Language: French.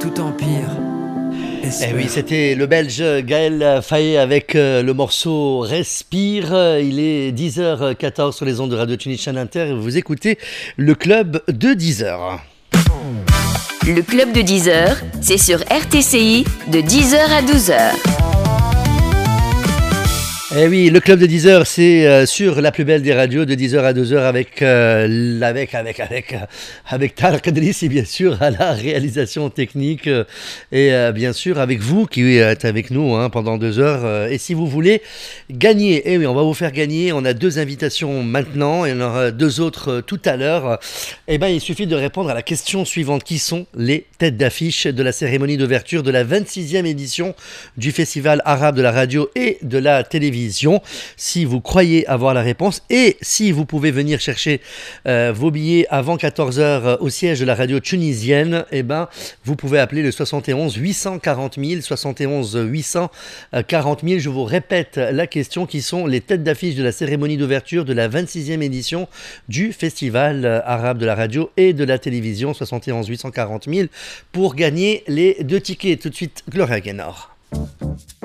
tout empire. Eh oui, c'était le Belge Gaël Faye avec le morceau Respire. Il est 10h14 sur les ondes de Radio Tunis Channel Inter et vous écoutez le club de 10h. Le club de 10h, c'est sur RTCI de 10h à 12h. Eh oui, le club de 10h, c'est sur la plus belle des radios de 10h à 12h avec Tarek Adrissi, bien sûr, à la réalisation technique et bien sûr avec vous qui êtes avec nous pendant 2 heures. Et si vous voulez gagner, eh oui, on va vous faire gagner. On a 2 invitations maintenant et on en aura 2 autres tout à l'heure. Eh bien, il suffit de répondre à la question suivante. Qui sont les têtes d'affiche de la cérémonie d'ouverture de la 26e édition du Festival arabe de la radio et de la télévision? Si vous croyez avoir la réponse et si vous pouvez venir chercher vos billets avant 14h au siège de la radio tunisienne, eh ben, vous pouvez appeler le 71 840 000, 71 840 000. Je vous répète la question: qui sont les têtes d'affiche de la cérémonie d'ouverture de la 26e édition du Festival arabe de la radio et de la télévision? 71 840 000 pour gagner les 2 tickets. Tout de suite, Gloria Gaynor.